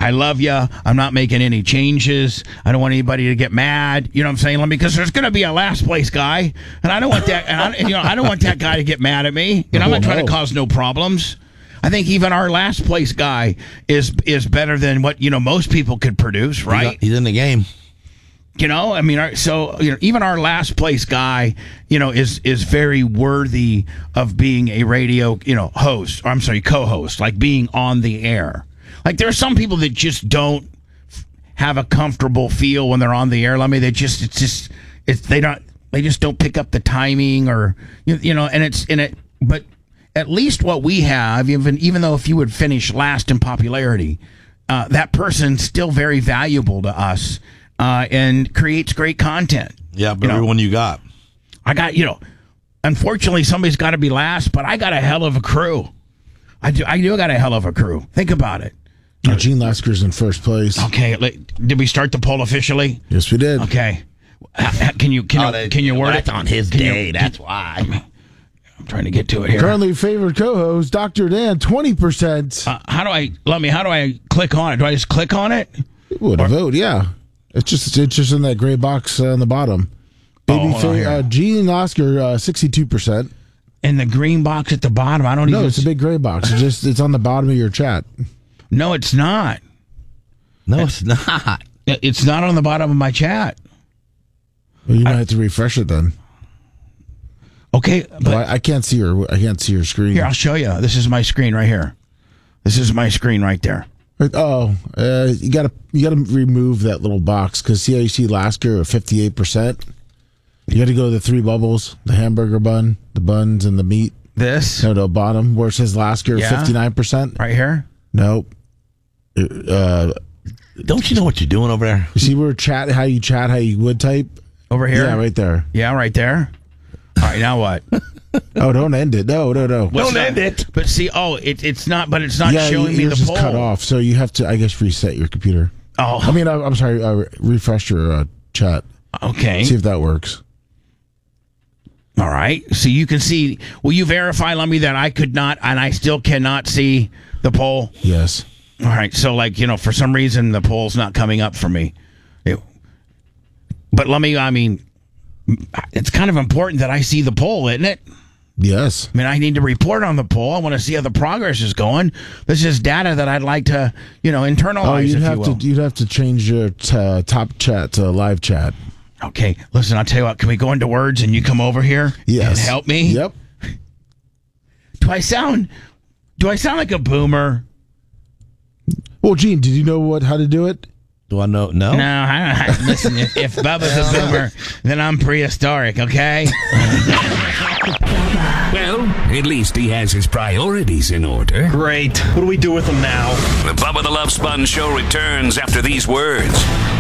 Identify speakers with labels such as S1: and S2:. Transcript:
S1: I love you. I'm not making any changes. I don't want anybody to get mad. You know what I'm saying? Because there's going to be a last place guy, and I don't want that. And I don't want that guy to get mad at me. I'm not trying to cause no problems. I think even our last place guy is better than what most people could produce. Right?
S2: He's in the game.
S1: Even our last place guy, is very worthy of being a radio, host. Or I'm sorry, co-host, like being on the air. Like there are some people that just don't have a comfortable feel when they're on the air. They just don't pick up the timing or but at least what we have, even though if you would finish last in popularity, that person's still very valuable to us. And creates great content.
S2: Yeah, but everyone you got.
S1: I got, unfortunately somebody's got to be last, but I got a hell of a crew. I do got a hell of a crew. Think about it.
S3: Gene Lasker's in first place.
S1: Okay, did we start the poll officially?
S3: Yes, we did.
S1: Okay. Can you word it?
S2: That's on his day, that's why.
S1: I'm trying to get to it here.
S3: Currently favored co-host, Dr. Dan, 20%.
S1: How do I click on it? Do I just click on it?
S3: Would a vote, yeah. It's just in that gray box on the bottom. Gene Lasker, 62%.
S1: In the green box at the bottom,
S3: No, it's a big gray box. It's on the bottom of your chat.
S1: No, it's not.
S2: No, it's not.
S1: It's not on the bottom of my chat.
S3: Well, you might have to refresh it then.
S1: Okay, but
S3: I can't see your screen.
S1: Here, I'll show you. This is my screen right here. This is my screen right there.
S3: You gotta remove that little box because see how you see Lasker at 58%. You got to go to the three bubbles: the hamburger bun, the buns, and the meat.
S1: This
S3: no, bottom where it says Lasker 59%.
S1: Right here.
S3: Nope.
S2: Don't you know what you're doing over there?
S3: You see where how you would type
S1: over here?
S3: Yeah, right there.
S1: Yeah, right there. All right, now what?
S3: Oh, don't end it. No.
S2: Don't end it.
S1: But see, it's not. But it's not showing me the poll.
S3: Cut off, so you have to, I guess, reset your computer.
S1: Oh,
S3: I mean, I'm sorry. Refresh your chat.
S1: Okay.
S3: See if that works.
S1: All right. So you can see. Will you verify, Lummy, that I could not, and I still cannot see the poll?
S3: Yes.
S1: All right. So, for some reason, the poll's not coming up for me. But Lummy, I mean, it's kind of important that I see the poll, isn't it?
S3: Yes.
S1: I mean, I need to report on the poll. I want to see how the progress is going. This is data that I'd like to, internalize.
S3: You'd have to change your top chat to live chat.
S1: Okay, listen. I'll tell you what. Can we go into words and you come over here?
S3: Yes.
S1: And help me?
S3: Yep.
S1: Do I sound like a boomer?
S3: Well, Gene, did you know how to do it?
S2: Do I know? No.
S1: No. Listen, if Bubba's a boomer, then I'm prehistoric. Okay.
S4: Well, at least he has his priorities in order.
S5: Great. What do we do with him now?
S4: The Bubba the Love Sponge Show returns after these words.